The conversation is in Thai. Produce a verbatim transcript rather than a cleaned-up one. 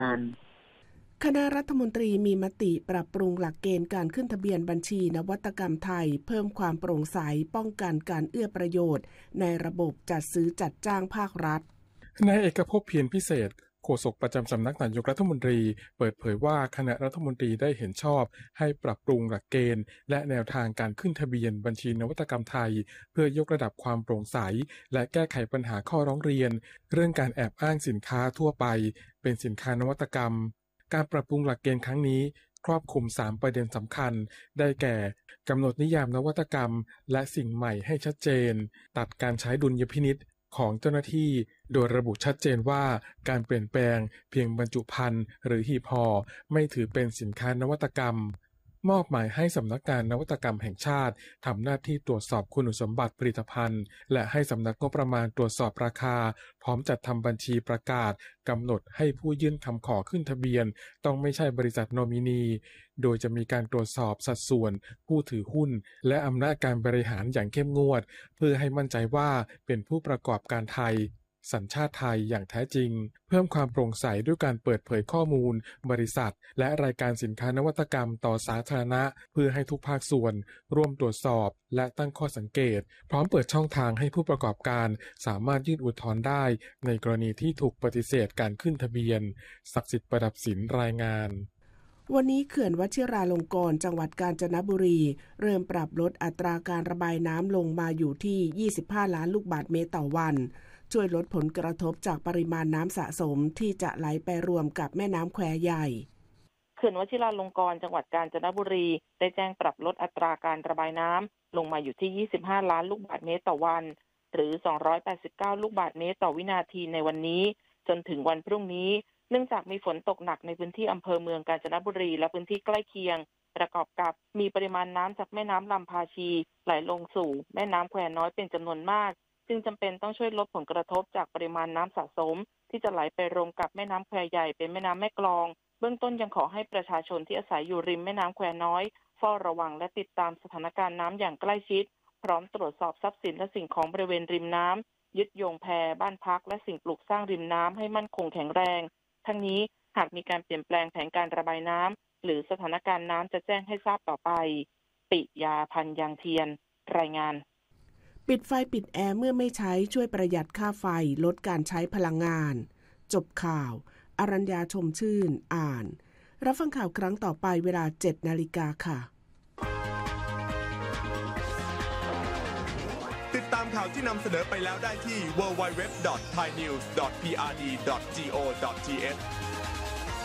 านคณะรัฐมนตรีมีมติปรับปรุงหลักเกณฑ์การขึ้นทะเบียนบัญชีนวัตกรรมไทยเพิ่มความโปร่งใสป้องกันการเอื้อประโยชน์ในระบบจัดซื้อจัดจ้างภาครัฐนายเอกภพเพียรพิเศษโฆษกประจำสำนักนายกรัฐมนตรีเปิดเผยว่าคณะรัฐมนตรีได้เห็นชอบให้ปรับปรุงหลักเกณฑ์และแนวทางการขึ้นทะเบียนบัญชีนวัตกรรมไทยเพื่อยกระดับความโปร่งใสและแก้ไขปัญหาข้อร้องเรียนเรื่องการแอบอ้างสินค้าทั่วไปเป็นสินค้านวัตกรรมการปรับปรุงหลักเกณฑ์ครั้งนี้ครอบคลุมสามประเด็นสำคัญได้แก่กำหนดนิยามนวัตกรรมและสิ่งใหม่ให้ชัดเจนตัดการใช้ดุลยพินิจของเจ้าหน้าที่โดยระบุชัดเจนว่าการเปลี่ยนแปลงเพียงบรรจุภัณฑ์หรือหีบห่อไม่ถือเป็นสินค้านวัตกรรมมอบหมายให้สำนักงานนวัตกรรมแห่งชาติทำหน้าที่ตรวจสอบคุณสมบัติผลิตภัณฑ์และให้สำนักงบประมาณตรวจสอบราคาพร้อมจัดทำบัญชีประกาศกำหนดให้ผู้ยื่นคำขอขึ้นทะเบียนต้องไม่ใช่บริษัทโนมินีโดยจะมีการตรวจสอบสัดส่วนผู้ถือหุ้นและอำนาจการบริหารอย่างเข้มงวดเพื่อให้มั่นใจว่าเป็นผู้ประกอบการไทยสัญชาติไทยอย่างแท้จริงเพิ่มความโปร่งใสด้วยการเปิดเผยข้อมูลบริษัทและรายการสินค้านวัตกรรมต่อสาธารณะเพื่อให้ทุกภาคส่วนร่วมตรวจสอบและตั้งข้อสังเกตพร้อมเปิดช่องทางให้ผู้ประกอบการสามารถยื่นอุทธรณ์ได้ในกรณีที่ถูกปฏิเสธการขึ้นทะเบียนศักดิ์สิทธิ์ประดับศิลป์รายงานวันนี้เขื่อนวชิราลงกรณ์จังหวัดกาญจนบุรีเริ่มปรับลดอัตราการระบายน้ำลงมาอยู่ที่ยี่สิบห้าล้านลูกบาศก์เมตรต่อวันช่วยลดผลกระทบจากปริมาณน้ำสะสมที่จะไหลไปรวมกับแม่น้ำแควใหญ่เขื่อนวชิราลงกรณ์จังหวัดกาญจนบุรีได้แจ้งปรับลดอัตราการระบายน้ำลงมาอยู่ที่ยี่สิบห้าล้านลูกบาศก์เมตรต่อวันหรือสองร้อยแปดสิบเก้าลูกบาศก์เมตรต่อวินาทีในวันนี้จนถึงวันพรุ่งนี้เนื่องจากมีฝนตกหนักในพื้นที่อำเภอเมืองกาญจนบุรีและพื้นที่ใกล้เคียงประกอบกับมีปริมาณน้ำจากแม่น้ำลำพาชีไหลลงสู่แม่น้ำแควน้อยเป็นจำนวนมากจึงจำเป็นต้องช่วยลดผลกระทบจากปริมาณน้ำสะสมที่จะไหลไปรวมกับแม่น้ำแควใหญ่เป็นแม่น้ำแม่กลองเบื้องต้นยังขอให้ประชาชนที่อาศัยอยู่ริมแม่น้ำแควน้อยเฝ้าระวังและติดตามสถานการณ์น้ำอย่างใกล้ชิดพร้อมตรวจสอบทรัพย์สินและสิ่งของบริเวณริมน้ำยึดโยงแพบ้านพักและสิ่งปลูกสร้างริมน้ำให้มั่นคงแข็งแรงทั้งนี้หากมีการเปลี่ยนแปลงแผนการระบายน้ำหรือสถานการณ์น้ำจะแจ้งให้ทราบต่อไปปิยาพันธ์ยางเทียนรายงานปิดไฟปิดแอร์เมื่อไม่ใช้ช่วยประหยัดค่าไฟลดการใช้พลังงานจบข่าวอรัญญาชมชื่นอ่านรับฟังข่าวครั้งต่อไปเวลา เจ็ดนาฬิกา ค่ะติดตามข่าวที่นำเสนอไปแล้วได้ที่ ดับเบิลยู ดับเบิลยู ดับเบิลยู ดอท ไทยนิวส์ ดอท พี อาร์ ดี ดอท จี โอ ดอท ที เอช